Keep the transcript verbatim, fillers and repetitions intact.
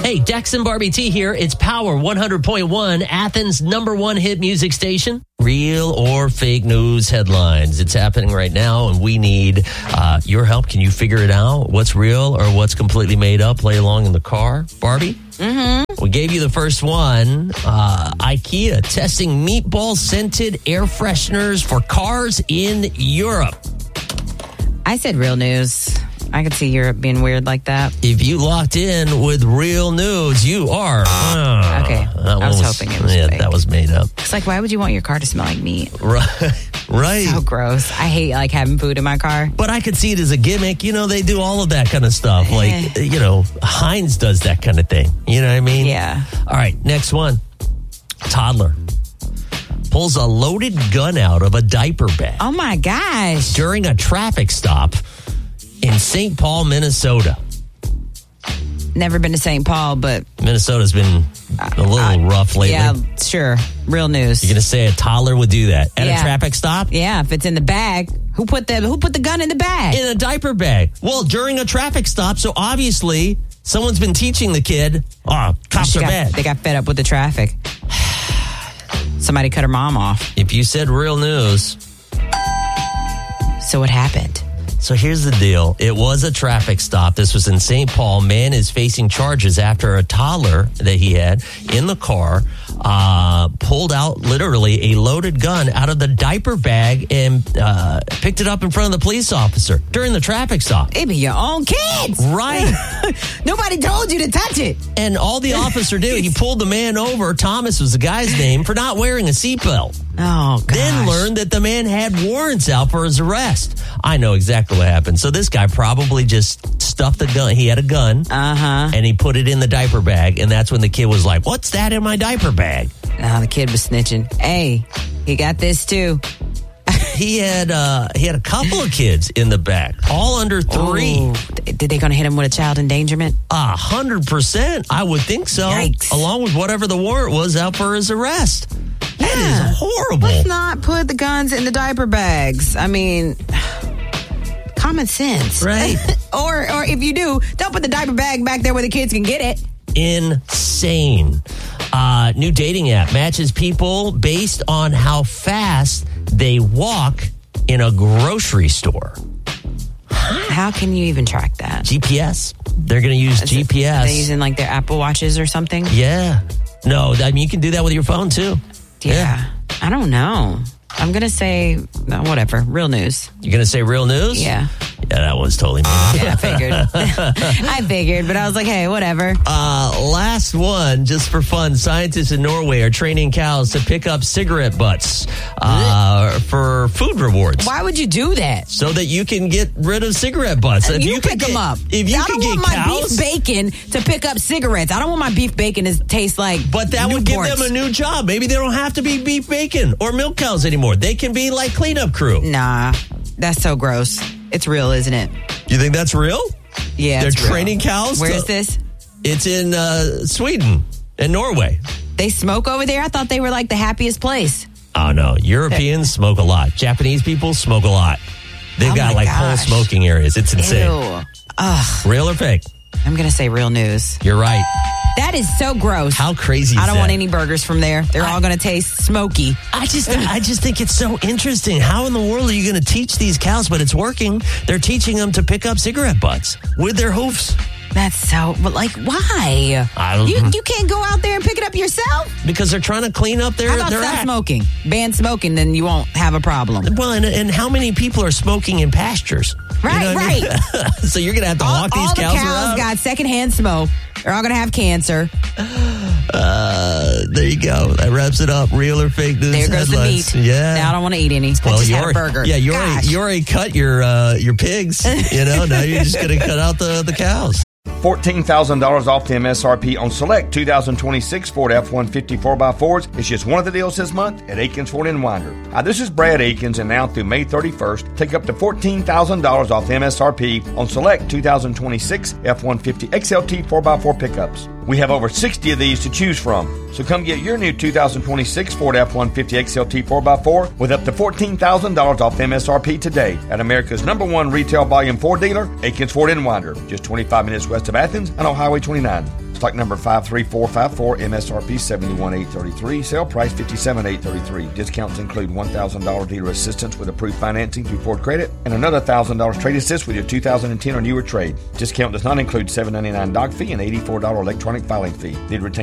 Hey, Dex and Barbie T here. It's Power one hundred point one, Athens' number one hit music station. Real or fake news headlines. It's happening right now, and we need uh, your help. Can you figure it out? What's real or what's completely made up? Play along in the car. Barbie? Mm-hmm. We gave you the first one. Uh, IKEA testing meatball-scented air fresheners for cars in Europe. I said real news. I could see Europe being weird like that. If you locked in with real news, you are. Uh, okay. I was, was hoping it was Yeah, fake. that was made up. It's like, why would you want your car to smell like meat? Right. Right. So gross. I hate like having food in my car. But I could see it as a gimmick. You know, they do all of that kind of stuff. Eh. Like, you know, Heinz does that kind of thing. You know what I mean? Yeah. All right, next one. Toddler pulls a loaded gun out of a diaper bag Oh my gosh. during a traffic stop in Saint Paul, Minnesota. Never been to Saint Paul, but Minnesota's been a little uh, rough lately. yeah, sure. Real news. You're going to say a toddler would do that at Yeah. a traffic stop? Yeah, if it's in the bag, who put the who put the gun in the bag? In a diaper bag. Well, during a traffic stop, so obviously someone's been teaching the kid, oh, cops She are got- bad. They got fed up with the traffic. Somebody cut her mom off. If you said real news, So what happened? so here's the deal. It was a traffic stop. This was in Saint Paul. Man is facing charges after a toddler that he had in the car uh, pulled out literally a loaded gun out of the diaper bag and uh, picked it up in front of the police officer during the traffic stop. They be your own kids. Right. Nobody told you to touch it. And all the officer did, he pulled the man over, Thomas was the guy's name, for not wearing a seatbelt. Oh, gosh. Then learned that the man had warrants out for his arrest. I know exactly what happened. So this guy probably just stuffed the gun. He had a gun. Uh-huh. And he put it in the diaper bag. And that's when the kid was like, what's that in my diaper bag? Oh, the kid was snitching. Hey, he got this too. He had uh, he had a couple of kids in the back, all under three. Ooh. Did they going to hit him with a child endangerment? A hundred percent. I would think so. Yikes. Along with whatever the warrant was out for his arrest. That Yeah. is horrible. Let's not put the guns in the diaper bags. I mean, common sense. Right. or or if you do, don't put the diaper bag back there where the kids can get it. Insane. Uh, new dating app matches people based on how fast they walk in a grocery store. How can you even track that? G P S. They're going to use Is G P S. It, are they using like their Apple Watches or something? Yeah. No, I mean, you can do that with your phone too. Yeah. I don't know. I'm going to say, no, whatever, real news. You're going to say real news? Yeah. Yeah, that one's totally me. Yeah, I figured. I figured, but I was like, hey, whatever. Uh, last one, just for fun. Scientists in Norway are training cows to pick up cigarette butts uh, for food rewards. Why would you do that? So that you can get rid of cigarette butts. If You, could pick get- them up. If you I could don't get want my cows, beef bacon to pick up cigarettes. I don't want my beef bacon to taste like but that would give Newports. them a new job. Maybe they don't have to be beef bacon or milk cows anymore. They can be like cleanup crew. Nah, that's so gross. It's real, isn't it? You think that's real? Yeah, They're it's real. training cows? Where to- is this? It's in uh, Sweden and Norway. They smoke over there? I thought they were like the happiest place. Oh, no. Europeans smoke a lot. Japanese people smoke a lot. They've Oh got my like whole gosh. smoking areas. It's insane. Ew. Ugh. Real or fake? I'm going to say real news. You're right. That is so gross. How crazy is I don't that? want any burgers from there. They're I- all going to taste smoky. I just, I just think it's so interesting. How in the world are you going to teach these cows? But it's working. They're teaching them to pick up cigarette butts with their hoofs. That's so, but like, why? I don't You know. you can't go out there and pick it up yourself? Because they're trying to clean up their, How about their stop act. smoking? Ban smoking, then you won't have a problem. Well, and, and how many people are smoking in pastures? You Right, know what I mean? So you're going to have to All, walk these all the cows, cows around? got secondhand smoke. They're all going to have cancer. Uh, there you go. That wraps it up. Real or fake news There goes headlines. the meat. Yeah. Now I don't want to eat any. I Well, just you had a already, burger. yeah, you Gosh. already, you already cut your uh, your pigs. You know, now you're just going to cut out the, the cows. fourteen thousand dollars off the M S R P on select two thousand twenty-six Ford F one fifty four by fours. It's just one of the deals this month at Aikens Ford in Winder. Hi, this is Brad Aikens, and now through May thirty-first, take up to fourteen thousand dollars off the M S R P on select two thousand twenty-six F one fifty X L T four by four pickups. We have over sixty of these to choose from. So come get your new two thousand twenty-six Ford F one fifty X L T four by four with up to fourteen thousand dollars off M S R P today at America's number one retail volume Ford dealer, Aikens Ford in Winder, just twenty-five minutes west of Athens and on Highway twenty-nine. Stock number five three four five four, M S R P seventy-one thousand eight hundred thirty-three, sale price fifty-seven thousand eight hundred thirty-three. Discounts include one thousand dollars dealer assistance with approved financing through Ford Credit and another one thousand dollars trade assist with your two thousand ten or newer trade. Discount does not include seven hundred ninety-nine dollars doc fee and eighty-four dollars electronic filing fee. Did retain